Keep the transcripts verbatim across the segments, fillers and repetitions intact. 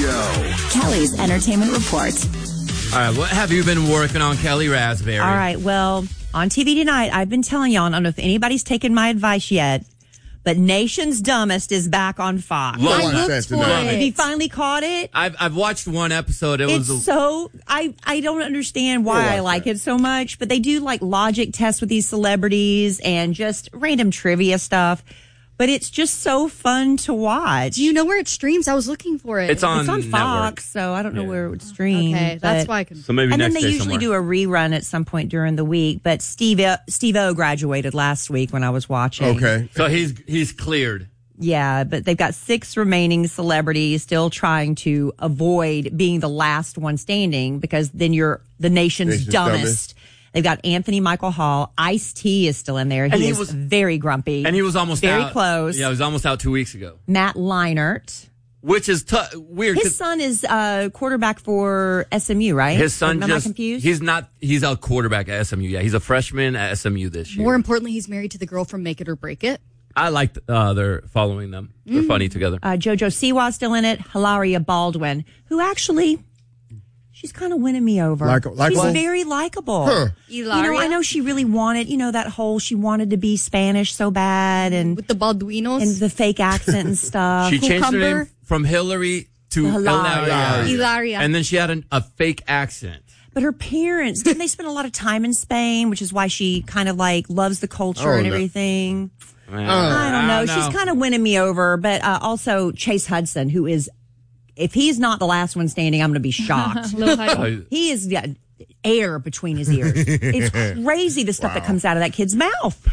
Show. Kelly's Entertainment Report. All right, what have you been working on, Kelly Raspberry? All right, well, on T V tonight, I've been telling y'all, I don't know if anybody's taken my advice yet, but Nation's Dumbest is back on Fox. Love I that. looked for it. Have you finally caught it? I've I've watched one episode. It It's was a, so, I, I don't understand why I like it so much, but they do like logic tests with these celebrities and just random trivia stuff. But it's just so fun to watch. Do you know where it streams? I was looking for it. it's on It's on network. Fox, so I don't know Yeah. where it would stream. Okay, that's but- why I can. So maybe And then next they day usually somewhere. do a rerun at some point during the week. But Steve Steve O graduated last week when I was watching. Okay. So he's he's cleared. Yeah, but they've got six remaining celebrities still trying to avoid being the last one standing because then you're the nation's, Nation's dumbest. dumbest. They've got Anthony Michael Hall. Ice-T is still in there. And He he is was- very grumpy. And he was almost very out. close. Yeah, he was almost out two weeks ago. Matt Leinart. Which is t- weird. His 'cause son is uh, quarterback for S M U, right? His son Am just I confused? he's not he's a quarterback at S M U. Yeah, he's a freshman at S M U this year. More importantly, he's married to the girl from Make It or Break It. I like uh, they're following them. They're Mm. funny together. Uh, JoJo Siwa's still in it. Hilaria Baldwin, who actually, she's kind of winning me over. Like- likable? She's very likable. Huh. You know, I know she really wanted, you know, that whole, she wanted to be Spanish so bad and, With the Balduinos. and the fake accent and stuff. She changed her Cucumber. name from Hillary to Hilaria. Hilaria. Hilaria. And then she had an, a fake accent. But her parents, didn't they spend a lot of time in Spain, which is why she kind of like loves the culture Oh, and no. everything. Uh, I don't know. She's kind of winning me over, but uh, also Chase Hudson, who is, if he's not the last one standing, I'm going to be shocked. Little hype. of. He is yeah, air between his ears. It's crazy the stuff that comes out of that kid's mouth.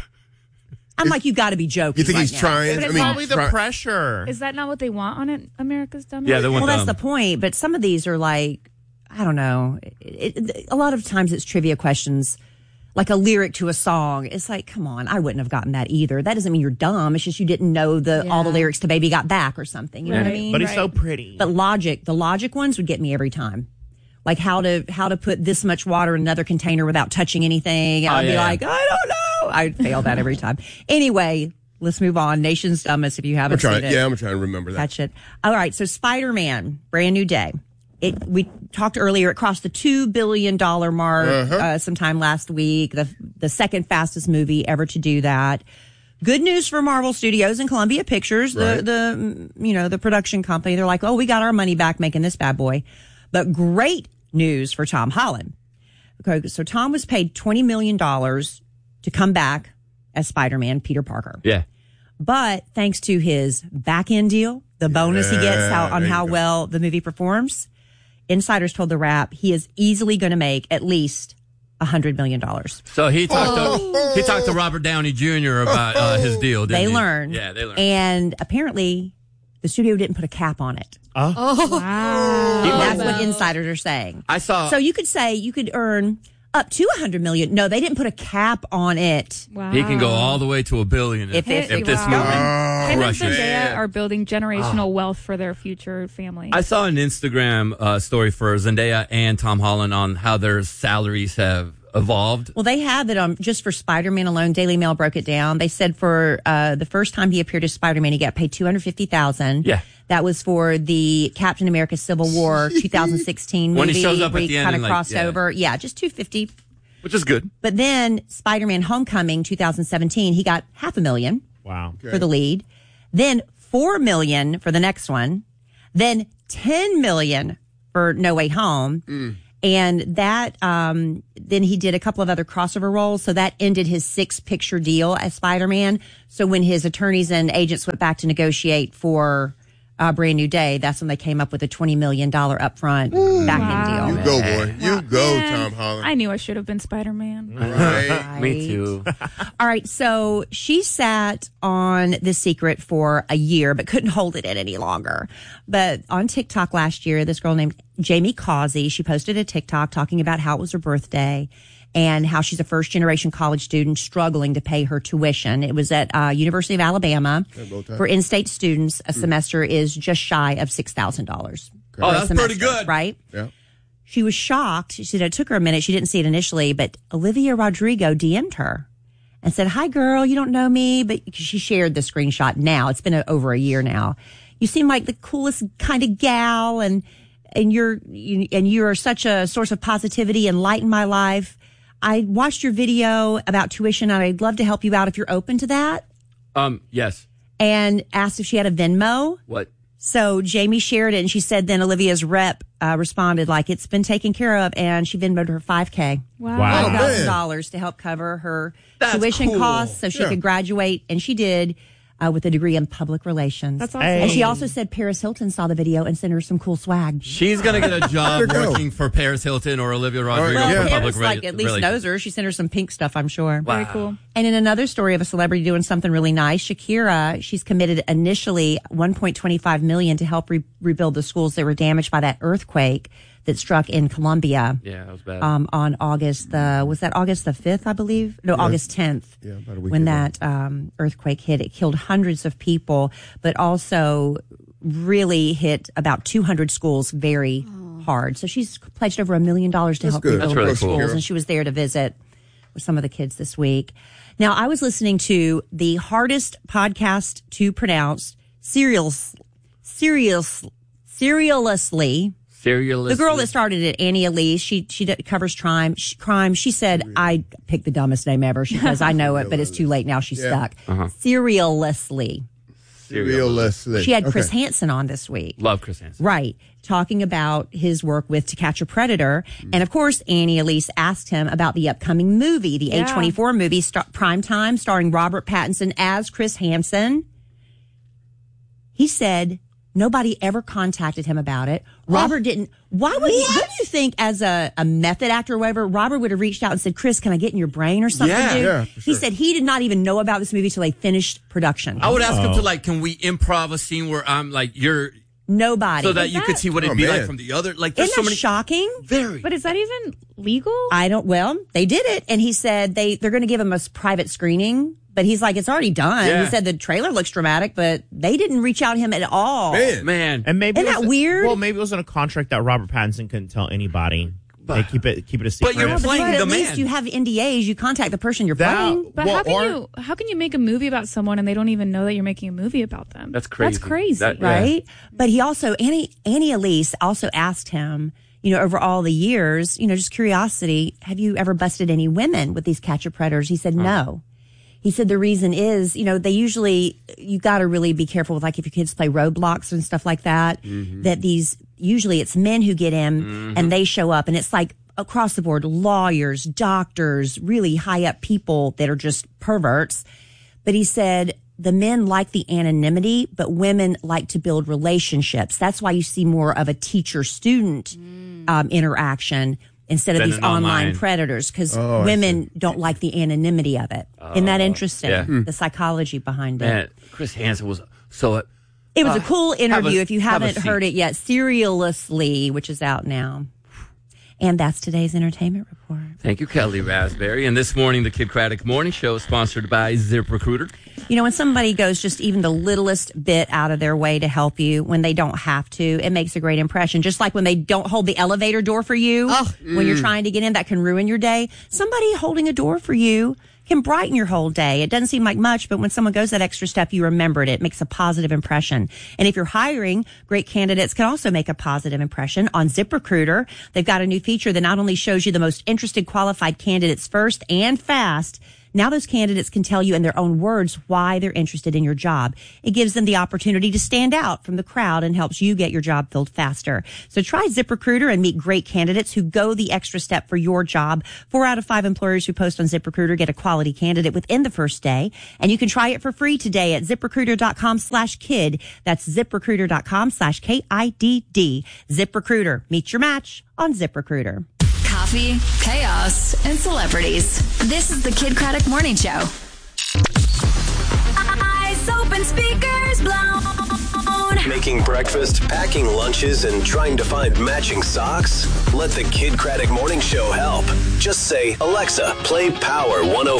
I'm like, you got to be joking. You think right he's now. trying? But I it's mean, probably the try- pressure. Is that not what they want on it? America's Dumbest? Yeah, they want Well, that's them. the point. But some of these are like, I don't know. It, it, a lot of times it's trivia questions, like a lyric to a song. It's like, come on, I wouldn't have gotten that either. That doesn't mean you're dumb. It's just you didn't know the all the Yeah. lyrics to Baby Got Back or something. You know what I Right. mean? But he's Right. so pretty. But logic, the logic ones would get me every time. Like how to how to put this much water in another container without touching anything. Oh, I'd be yeah. like, I don't know. I'd fail that every time. Anyway, let's move on. Nation's Dumbest, if you I'm haven't trying. seen it. Yeah, I'm trying to remember that. Catch it. All right, so Spider-Man, Brand New Day. It, we talked earlier, it crossed the two billion dollars mark Uh-huh. uh, sometime last week, the the second fastest movie ever to do that. Good news for Marvel Studios and Columbia Pictures, the, Right. the you know, the production company. They're like, oh, we got our money back making this bad boy. But great news for Tom Holland. Okay, so Tom was paid twenty million dollars to come back as Spider-Man, Peter Parker. Yeah. But thanks to his back end deal, the bonus he gets how, on there you how go. well the movie performs, insiders told The Wrap he is easily going to make at least one hundred million dollars. So he talked to he talked to Robert Downey Junior about uh, his deal. Didn't They he? learned. Yeah, they learned. And apparently the studio didn't put a cap on it. Oh, Wow. That's what insiders are saying. I saw. So you could say you could earn up to one hundred million. No, they didn't put a cap on it. Wow. he can go all the way to a billion if, If if, it- this wow. movie Him and crushes. Zendaya are building generational wealth for their future family. I saw an Instagram uh, story for Zendaya and Tom Holland on how their salaries have evolved. Well, they have it on just for Spider-Man alone. Daily Mail broke it down. They said for uh, the first time he appeared as Spider-Man, he got paid two hundred fifty thousand dollars. Yeah. That was for the Captain America Civil War twenty sixteen movie. When he shows up where at the he end kind and, of like, crossed yeah. over. Yeah, just two hundred fifty thousand dollars. Which is good. But then Spider-Man Homecoming twenty seventeen, he got half a million Wow. for the lead. Then four million for the next one. Then ten million for No Way Home. And that, um, then he did a couple of other crossover roles. So that ended his six picture deal as Spider-Man. So when his attorneys and agents went back to negotiate for uh, Brand New Day, that's when they came up with a twenty million dollars upfront back Wow. end You deal. go, boy. You go, Man, Tom Holland. I knew I should have been Spider-Man. Right. Me too. All right, so she sat on The Secret for a year, but couldn't hold it in any longer. But on TikTok last year, this girl named Jamie Causey, she posted a TikTok talking about how it was her birthday and how she's a first-generation college student struggling to pay her tuition. It was at uh, University of Alabama. For in-state students, a semester is just shy of six thousand dollars. Oh, that's pretty good. Right? Yeah. She was shocked. She said it took her a minute. She didn't see it initially, but Olivia Rodrigo D M'd her and said, hi, girl, you don't know me, but she shared the screenshot now. It's been a, over a year now. You seem like the coolest kind of gal, and and you're you, and you are such a source of positivity and light in my life. I watched your video about tuition, and I'd love to help you out if you're open to that. Um, yes. And asked if she had a Venmo. What? So Jamie shared it, and she said then Olivia's rep uh, responded like it's been taken care of, and she Venmoed her five K. Wow. Wow. five thousand dollars to help cover her That's tuition cool. costs so she Yeah. could graduate, and she did uh, with a degree in public relations. That's awesome. And she also said Paris Hilton saw the video and sent her some cool swag. She's going to get a job There you go. working for Paris Hilton or Olivia Rodrigo Well, for yeah. public Paris, ra- like, at least relations. knows her. She sent her some pink stuff, I'm sure. Very cool. And in another story of a celebrity doing something really nice, Shakira, she's committed initially one point two five million dollars to help re- rebuild the schools that were damaged by that earthquake that struck in Colombia. Yeah, that was bad. Um, on August the was that August the fifth, I believe? No, August tenth. Yeah, about a week when ago. that um, earthquake hit, it killed hundreds of people, but also really hit about two hundred schools very hard. So she's pledged over a million dollars to That's help good. rebuild That's really those cool. schools, and she was there to visit with some of the kids this week. Now, I was listening to the hardest podcast to pronounce, Serials, Serials, Serialously. Serial. The girl that started it, Annie Elise, she she d- covers crime. She, crime. She said, "I picked the dumbest name ever." She says, "I know it, but it's too late now." She's Yeah. stuck. Serialously. Realistic. She had Chris Okay. Hansen on this week, Love Chris Hansen. right? Talking about his work with To Catch a Predator, and of course, Annie Elise asked him about the upcoming movie, the Yeah. A twenty-four movie, star- Primetime, starring Robert Pattinson as Chris Hansen. He said nobody ever contacted him about it. Robert didn't. Why would he? What do you think, as a, a method actor or whatever, Robert would have reached out and said, "Chris, can I get in your brain or something?" Yeah. dude? Yeah, for He sure. said he did not even know about this movie till they finished production. I would ask him to like, can we improv a scene where I'm like, you're, Nobody. so that you could see what it'd Oh, be like man. from the other. Like, there's Isn't so that many. shocking? Very. But is that even legal? I don't. Well, they did it, and he said they they're going to give him a s- private screening. But he's like, it's already done. Yeah. He said the trailer looks dramatic, but they didn't reach out to him at all. Man. Man. And maybe Isn't it was- that weird? Well, maybe it was in a contract that Robert Pattinson couldn't tell anybody. They keep it keep it a secret. But you're But playing at the least man. you have N D As. You contact the person you're That- playing. But Well, how can or- you how can you make a movie about someone and they don't even know that you're making a movie about them? That's crazy. That's crazy. That- yeah. Right? But he also, Annie, Annie Elise also asked him, you know, over all the years, you know, just curiosity, have you ever busted any women with these catch a predators? He said, no. He said the reason is, you know, they usually, you got to really be careful with like if your kids play Roblox and stuff like that, that these, usually it's men who get in and they show up and it's like across the board, lawyers, doctors, really high up people that are just perverts. But he said, the men like the anonymity, but women like to build relationships. That's why you see more of a teacher-student um, interaction instead of Than these an online, online. predators, because Oh, I women don't like the anonymity of it. Isn't that interesting? yeah. Hmm. The psychology behind it. Man, Chris Hansen was so. Uh, It was a Uh, cool interview. a- if you have a haven't heard seat. it yet, Serialously, which is out now. And that's today's entertainment report. Thank you, Kelly Raspberry. And this morning, the Kid Craddock Morning Show is sponsored by ZipRecruiter. You know, when somebody goes just even the littlest bit out of their way to help you when they don't have to, it makes a great impression. Just like when they don't hold the elevator door for you when you're trying to get in, that can ruin your day. Somebody holding a door for you can brighten your whole day. It doesn't seem like much, but when someone goes that extra step, you remembered it. It makes a positive impression. And if you're hiring, great candidates can also make a positive impression on ZipRecruiter. They've got a new feature that not only shows you the most interested qualified candidates first and fast, now those candidates can tell you in their own words why they're interested in your job. It gives them the opportunity to stand out from the crowd and helps you get your job filled faster. So try ZipRecruiter and meet great candidates who go the extra step for your job. Four out of five employers who post on ZipRecruiter get a quality candidate within the first day. And you can try it for free today at ZipRecruiter.com slash kid. That's ZipRecruiter.com slash K I D D. ZipRecruiter. Meet your match on ZipRecruiter. Coffee, chaos, and celebrities. This is the Kid Craddock Morning Show. Eyes open, speakers blown. Making breakfast, packing lunches, and trying to find matching socks? Let the Kid Craddock Morning Show help. Just say, Alexa, play Power one oh